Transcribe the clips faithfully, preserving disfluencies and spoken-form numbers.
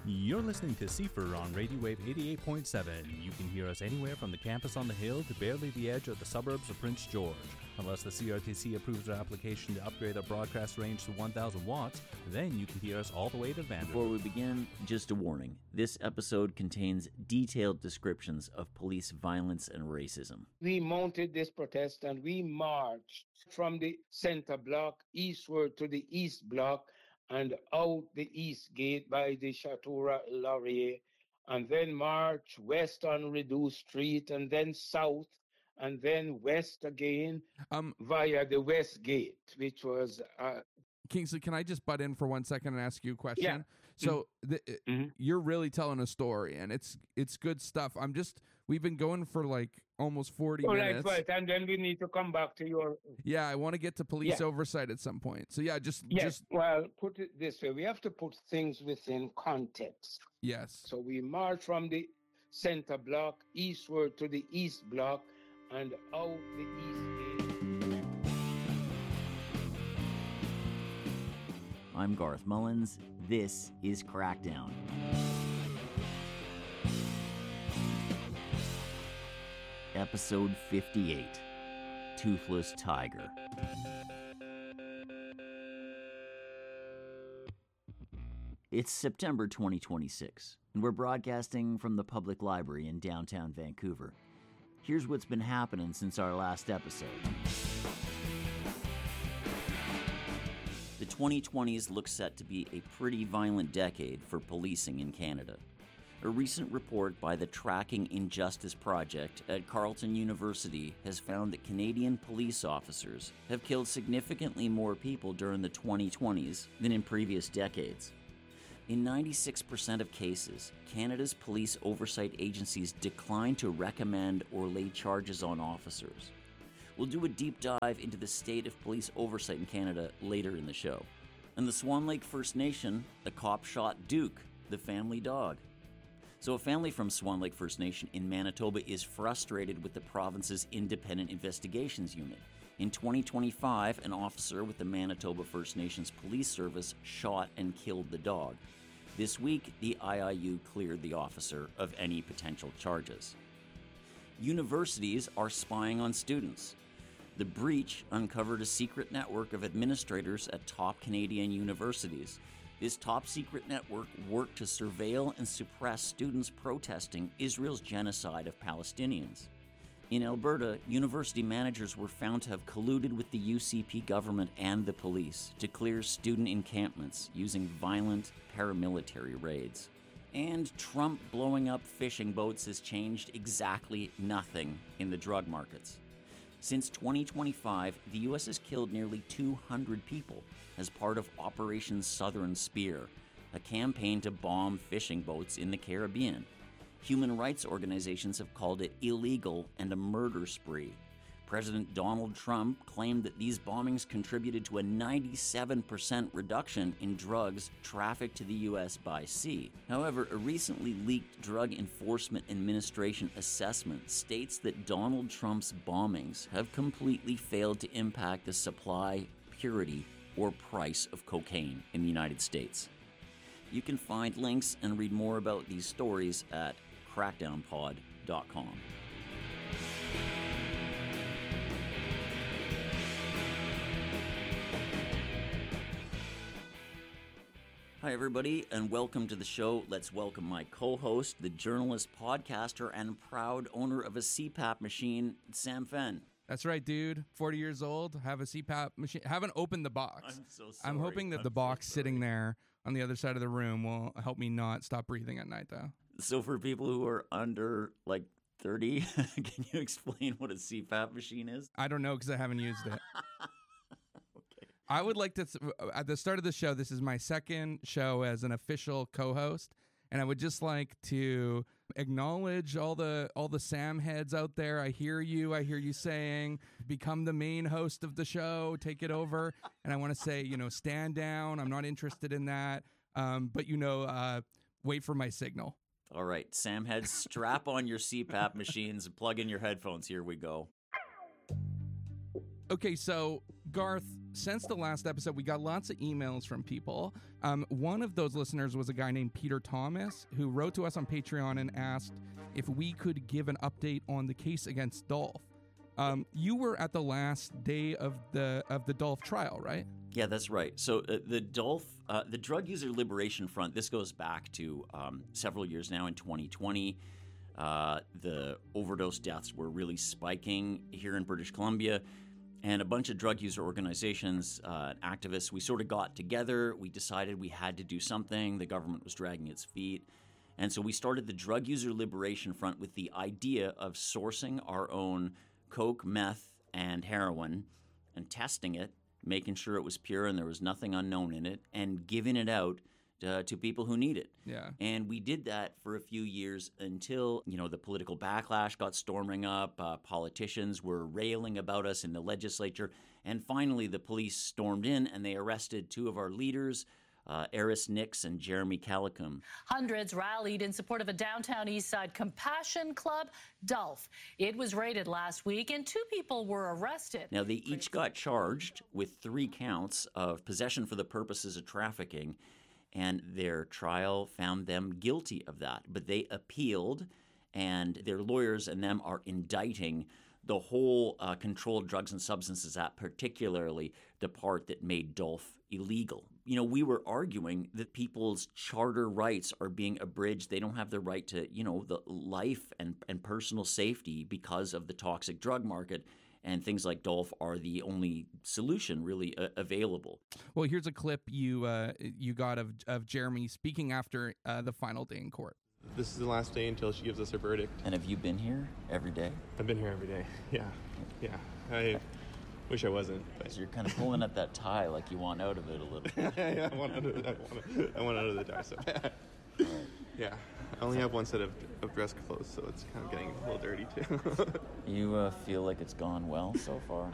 You're listening to C F R on Radio Wave eighty-eight point seven. You can hear us anywhere from the campus on the hill to barely the edge of the suburbs of Prince George. Unless the C R T C approves our application to upgrade our broadcast range to one thousand watts, then you can hear us all the way to Vanderbilt. Before we begin, just a warning. This episode contains detailed descriptions of police violence and racism. We mounted this protest and we marched from the center block eastward to the east block and out the east gate by the Chateau Laurier, and then march west on Reduce Street, and then south, and then west again um, via the west gate, which was... Uh, Kingsley, can I just butt in for one second and ask you a question? Yeah. So the, mm-hmm. you're really telling a story, and it's it's good stuff. I'm just, we've been going for like almost forty oh, minutes. Right, right, and then we need to come back to your... Yeah, I want to get to police yeah. oversight at some point. So yeah, just... Yes, just... well, put it this way. We have to put things within context. Yes. So we march from the center block eastward to the east block and out the east gate. I'm Garth Mullins. This is Crackdown. Episode fifty-eight, Toothless Tiger. It's September twenty twenty-six, and we're broadcasting from the Public Library in downtown Vancouver. Here's what's been happening since our last episode. The twenty twenties look set to be a pretty violent decade for policing in Canada. A recent report by the Tracking Injustice Project at Carleton University has found that Canadian police officers have killed significantly more people during the twenty twenties than in previous decades. In ninety-six percent of cases, Canada's police oversight agencies decline to recommend or lay charges on officers. We'll do a deep dive into the state of police oversight in Canada later in the show. In the Swan Lake First Nation, a cop shot Duke, the family dog. So a family from Swan Lake First Nation in Manitoba is frustrated with the province's Independent Investigations Unit. In twenty twenty-five, an officer with the Manitoba First Nations Police Service shot and killed the dog. This week, the I I U cleared the officer of any potential charges. Universities are spying on students. The breach uncovered a secret network of administrators at top Canadian universities. This top-secret network worked to surveil and suppress students protesting Israel's genocide of Palestinians. In Alberta, university managers were found to have colluded with the U C P government and the police to clear student encampments using violent paramilitary raids. And Trump blowing up fishing boats has changed exactly nothing in the drug markets. Since twenty twenty-five, the U S has killed nearly two hundred people as part of Operation Southern Spear, a campaign to bomb fishing boats in the Caribbean. Human rights organizations have called it illegal and a murder spree. President Donald Trump claimed that these bombings contributed to a ninety-seven percent reduction in drugs trafficked to the U S by sea. However, a recently leaked Drug Enforcement Administration assessment states that Donald Trump's bombings have completely failed to impact the supply, purity, or price of cocaine in the United States. You can find links and read more about these stories at crackdown pod dot com. Hi, everybody, and welcome to the show. Let's welcome my co-host, the journalist, podcaster, and proud owner of a C PAP machine, Sam Fenn. That's right, dude. forty years old, have a C PAP machine. Haven't opened the box. I'm so sorry. I'm hoping that I'm the box so sitting there on the other side of the room will help me not stop breathing at night, though. So for people who are under, like, thirty, can you explain what a C PAP machine is? I don't know because I haven't used it. I would like to, at the start of the show, this is my second show as an official co-host, and I would just like to acknowledge all the all the Sam heads out there. I hear you. I hear you saying, become the main host of the show, take it over. And I want to say, you know, stand down. I'm not interested in that. Um, but, you know, uh, wait for my signal. All right, Sam heads, strap on your C PAP machines and plug in your headphones. Here we go. Okay, so Garth, since the last episode, we got lots of emails from people. Um, one of those listeners was a guy named Peter Thomas, who wrote to us on Patreon and asked if we could give an update on the case against Dolph. Um, you were at the last day of the of the Dolph trial, right? Yeah, that's right. So uh, the Dolph, uh, the Drug User Liberation Front, this goes back to um, several years now. In twenty twenty, uh, the overdose deaths were really spiking here in British Columbia. And a bunch of drug user organizations, uh, activists, we sort of got together. We decided we had to do something. The government was dragging its feet. And so we started the Drug User Liberation Front with the idea of sourcing our own coke, meth, and heroin and testing it, making sure it was pure and there was nothing unknown in it, and giving it out uh, to people who need it. Yeah. And we did that for a few years until, you know, the political backlash got storming up. Uh, politicians were railing about us in the legislature. And finally, the police stormed in and they arrested two of our leaders, Uh, Eris Nix and Jeremy Calicum. Hundreds rallied in support of a downtown Eastside compassion club, Dolph. It was raided last week and two people were arrested. Now, they each got charged with three counts of possession for the purposes of trafficking, and their trial found them guilty of that. But they appealed, and their lawyers and them are indicting the whole uh, Controlled Drugs and Substances Act, particularly the part that made Dolph illegal. You know, we were arguing that people's charter rights are being abridged. They don't have the right to, you know, the life and, and personal safety because of the toxic drug market. And things like Dolph are the only solution really uh, available. Well, here's a clip you uh, you got of, of Jeremy speaking after uh, the final day in court. This is the last day until she gives us her verdict. And have you been here every day? I've been here every day. Yeah, yeah. I wish I wasn't. But you're kind of pulling at that tie like you want out of it a little. yeah, I want out of the, I want, I want out of the tie so bad. Right. Yeah, I only have one set of, of dress clothes, so it's kind of getting a little dirty too. You uh, feel like it's gone well so far?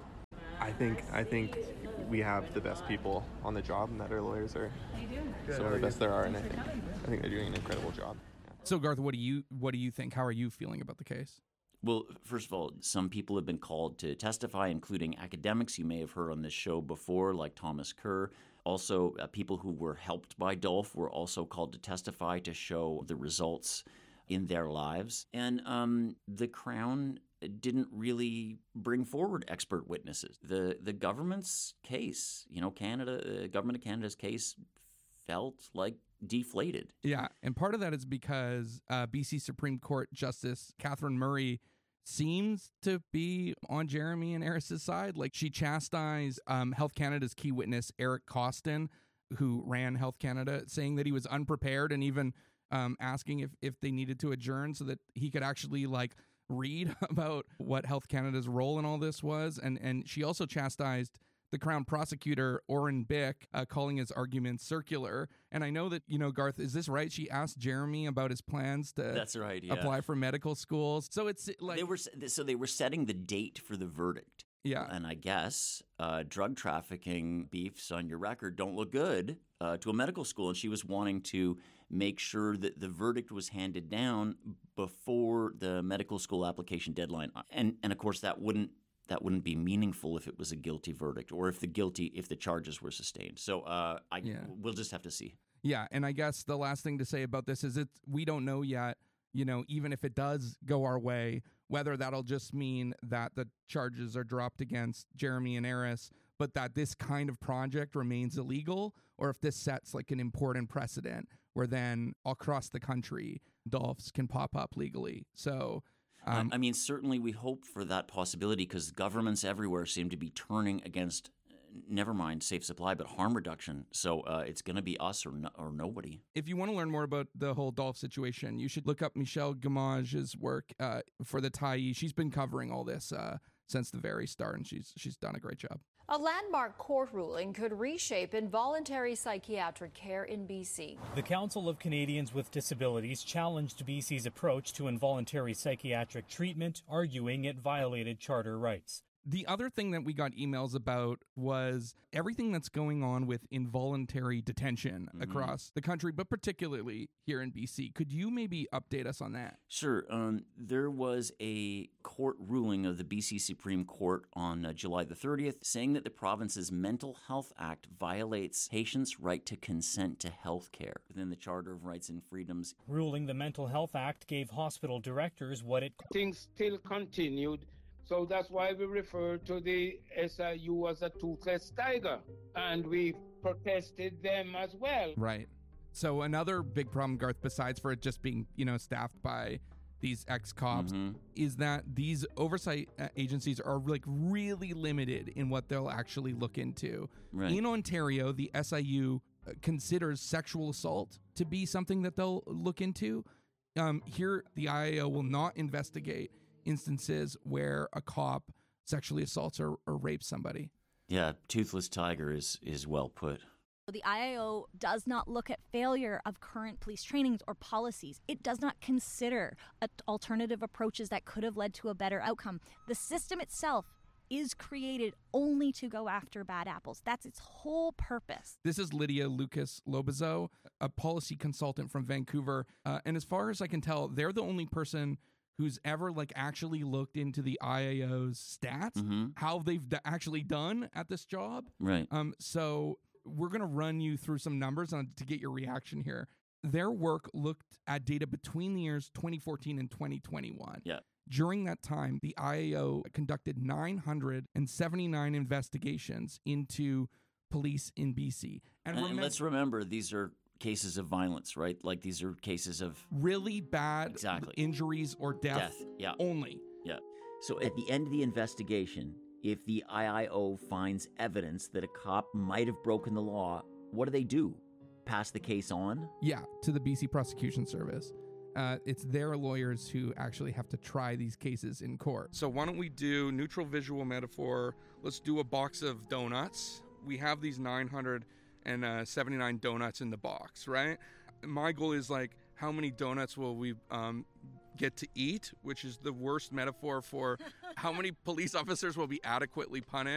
I think I think we have the best people on the job, and that our lawyers are some of the best there are, and I think I think they're doing an incredible job. Yeah. So, Garth, what do you what do you think? How are you feeling about the case? Well, first of all, some people have been called to testify, including academics you may have heard on this show before, like Thomas Kerr. Also, uh, people who were helped by Dolph were also called to testify to show the results in their lives. And um, the Crown didn't really bring forward expert witnesses. The the government's case, you know, Canada, the government of Canada's case felt like deflated. Yeah, and part of that is because uh, B C Supreme Court Justice Catherine Murray seems to be on Jeremy and Eris's side. Like, she chastised um, Health Canada's key witness, Eric Costin, who ran Health Canada, saying that he was unprepared and even um, asking if, if they needed to adjourn so that he could actually, like, read about what Health Canada's role in all this was. And, and she also chastised the Crown prosecutor, Oren Bick, uh, calling his arguments circular. And I know that, you know, Garth, is this right? She asked Jeremy about his plans to That's right, yeah. apply for medical schools. So it's like... They were, so they were setting the date for the verdict. Yeah. And I guess uh, drug trafficking beefs on your record don't look good uh, to a medical school. And she was wanting to make sure that the verdict was handed down before the medical school application deadline. And, and of course, that wouldn't that wouldn't be meaningful if it was a guilty verdict or if the guilty if the charges were sustained. So uh, I yeah. we'll just have to see. Yeah, and I guess the last thing to say about this is it we don't know yet, you know, even if it does go our way, whether that'll just mean that the charges are dropped against Jeremy and Eris, but that this kind of project remains illegal, or if this sets like an important precedent where then across the country, Dolphs can pop up legally. So... Um, I mean, certainly we hope for that possibility because governments everywhere seem to be turning against, never mind safe supply, but harm reduction. So uh, it's going to be us or no, or nobody. If you want to learn more about the whole Dolph situation, you should look up Michelle Gamage's work uh, for the Tyee. She's been covering all this uh, since the very start, and she's she's done a great job. A landmark court ruling could reshape involuntary psychiatric care in B C. The Council of Canadians with Disabilities challenged B C's approach to involuntary psychiatric treatment, arguing it violated charter rights. The other thing that we got emails about was everything that's going on with involuntary detention mm-hmm. across the country, but particularly here in B C. Could you maybe update us on that? Sure. Um, there was a court ruling of the B C Supreme Court on uh, July the thirtieth saying that the province's Mental Health Act violates patients' right to consent to health care within the Charter of Rights and Freedoms. Ruling the Mental Health Act gave hospital directors what it... Things still continued. So that's why we refer to the S I U as a toothless tiger, and we protested them as well. Right. So another big problem, Garth, besides for it just being, you know, staffed by these ex-cops, mm-hmm. is that these oversight uh, agencies are like really limited in what they'll actually look into. Right. In Ontario, the S I U considers sexual assault to be something that they'll look into. Um, here, the I A O will not investigate instances where a cop sexually assaults or, or rapes somebody. Yeah, toothless tiger is, is well put. The I A O does not look at failure of current police trainings or policies. It does not consider alternative approaches that could have led to a better outcome. The system itself is created only to go after bad apples. That's its whole purpose. This is Lydia Lucas-Lobazo, a policy consultant from Vancouver. Uh, and as far as I can tell, they're the only person who's ever like actually looked into the I A O's stats, mm-hmm. how they've d- actually done at this job. Right. Um. So we're going to run you through some numbers on, to get your reaction here. Their work looked at data between the years twenty fourteen and twenty twenty-one. Yeah. During that time, the I A O conducted nine hundred seventy-nine investigations into police in B C. And, and, remem- and let's remember, these are cases of violence, right? Like these are cases of really bad exactly. injuries or death, death. Yeah. only. Yeah. So at the end of the investigation, if the I I O finds evidence that a cop might have broken the law, what do they do? Pass the case on? Yeah, to the B C Prosecution Service. Uh, it's their lawyers who actually have to try these cases in court. So why don't we do neutral visual metaphor? Let's do a box of donuts. We have these nine hundred seventy-nine donuts in the box, right? My goal is like, how many donuts will we um, get to eat, which is the worst metaphor for how many police officers will be adequately punished.